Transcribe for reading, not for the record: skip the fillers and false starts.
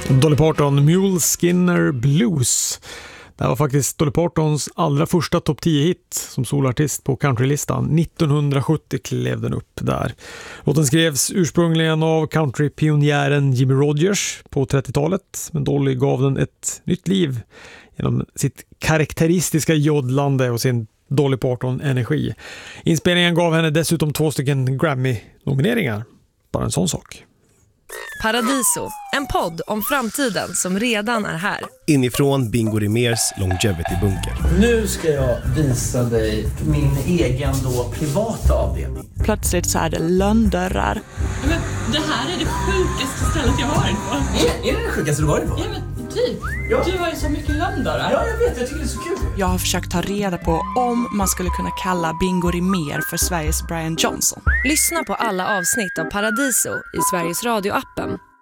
Dolly Parton, Mule Skinner Blues. Det här var faktiskt Dolly Partons allra första topp 10-hit som solartist på countrylistan. 1970 klev den upp där. Låten skrevs ursprungligen av countrypionjären Jimmy Rogers på 30-talet, men Dolly gav den ett nytt liv genom sitt karaktäristiska joddlande och sin Dolly Parton-energi. Inspelningen gav henne dessutom 2 Grammy-nomineringar. Bara en sån sak. Paradiso, en podd om framtiden som redan är här. Inifrån Bingo Rimérs Longevity-bunker. Nu ska jag visa dig min egen då privata avdelning. Plötsligt så är det lönndörrar. Men det här är det sjukaste stället jag har varit på. Är det sjukaste du varit på? Ja, men typ. Ja. Du har ju så mycket lönndörrar. Ja, jag vet. Jag tycker det är så kul. Jag har försökt ta reda på om man skulle kunna kalla Bingo Rimér för Sveriges Brian Johnson. Lyssna på alla avsnitt av Paradiso i Sveriges Radio-appen